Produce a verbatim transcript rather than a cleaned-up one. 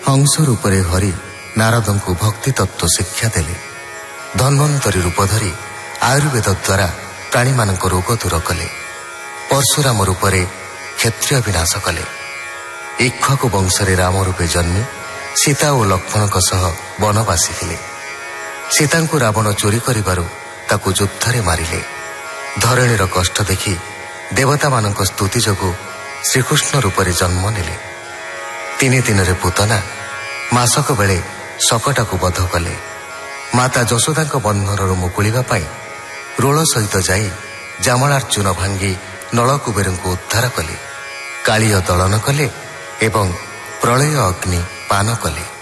ହଂସ ରୂପରେ ହରି ନାରଦଙ୍କୁ ଭକ୍ତି ତତ୍ତ୍ୱ ଶିକ୍ଷା ଦେଲେ। ଧନ୍ୱନ୍ତରୀ ରୂପ ଧରି ଆୟୁର୍ବେଦ ଦ୍ୱାରା ପ୍ରାଣୀମାନଙ୍କ ରୋଗ ଦୂର କଲେ। ପରଶୁରାମ ରୂପରେ କ୍ଷତ୍ରିୟ ବିନାଶ କଲେ। ଇକ୍ଷ୍ୱାକୁ ବଂଶରେ ରାମ ରୂପେ ଜନ୍ମି ସୀତା ଓ ଲକ୍ଷ୍ମଣଙ୍କ ସହ ବନବାସୀ ଥିଲେ। ସୀତାଙ୍କୁ ରାବଣ ଚୋରି କରିବାରୁ ତାକୁ ଯୁଦ୍ଧରେ ମାରିଲେ। ଧରଣୀର କଷ୍ଟ ଦେଖି ଦେବତାମାନଙ୍କ ସ୍ତୁତି ଯୋଗୁଁ ଶ୍ରୀକୃଷ୍ଣ ରୂପରେ ଜନ୍ମ ନେଲେ। ତିନି ଦିନରେ ପୁତନା ମାସକ ବେଳେ ଶକଟାକୁ ବଧ କଲେ। ମାତା ଯଶୋଦାଙ୍କ ବନ୍ଧନରୁ ମୁକୁଳିବା ପାଇଁ ରୋଳ ସହିତ ଯାଇ ଜାମଳାର୍ଜୁନ ଭାଙ୍ଗି ନଳକୁବେରଙ୍କୁ ଉଦ୍ଧାର କଲେ। କାଳିୟ ଦଳନ କଲେ ଏବଂ ପ୍ରଳୟ ଅଗ୍ନି ପାନ କଲେ।